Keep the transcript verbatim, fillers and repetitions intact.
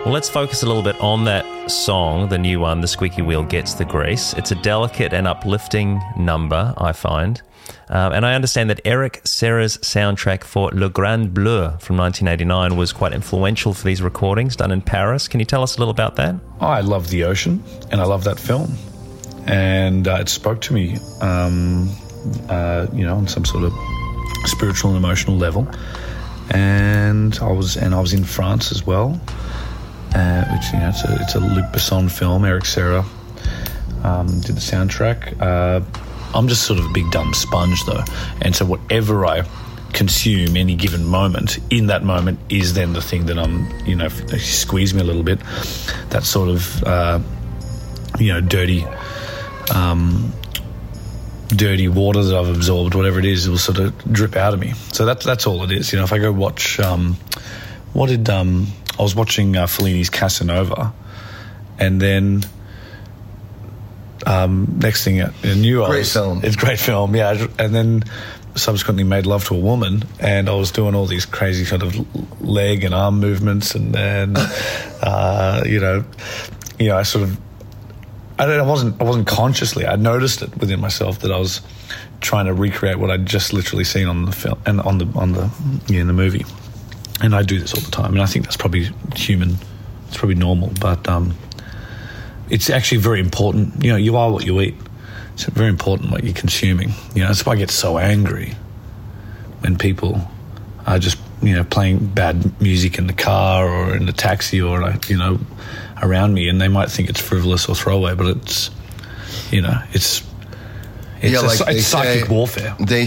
Well, let's focus a little bit on that song, the new one, The Squeaky Wheel Gets the Grease. It's a delicate and uplifting number, I find. Um, and I understand that Eric Serra's soundtrack for Le Grand Bleu from nineteen eighty-nine was quite influential for these recordings done in Paris. Can you tell us a little about that? Oh, I love the ocean, and I love that film. And uh, it spoke to me, um, uh, you know, on some sort of spiritual and emotional level. And I was, and I was in France as well. Uh, which, you know, it's a, it's a Luc Besson film. Eric Serra um, did the soundtrack. Uh, I'm just sort of a big dumb sponge, though, and so whatever I consume any given moment, in that moment is then the thing that I'm, you know, if you squeeze me a little bit, that sort of, uh, you know, dirty, um, dirty water that I've absorbed, whatever it is, it will sort of drip out of me. So that's that's all it is. You know, if I go watch, um, what did um. I was watching uh, Fellini's Casanova, and then um, next thing I knew, I great was, film. It's a great film, yeah. And then subsequently made love to a woman, and I was doing all these crazy kind of leg and arm movements, and then uh, you know, you know, I sort of, I don't, I wasn't, I wasn't consciously, I noticed it within myself that I was trying to recreate what I'd just literally seen on the film and on the on the yeah, in the movie. And I do this all the time, and I think that's probably human. It's probably normal, but um, it's actually very important. You know, you are what you eat. It's very important what you're consuming. You know, that's why I get so angry when people are just, you know, playing bad music in the car or in the taxi or, you know, around me, and they might think it's frivolous or throwaway, but it's, you know, it's it's, yeah, a, like it's psychic say, warfare. They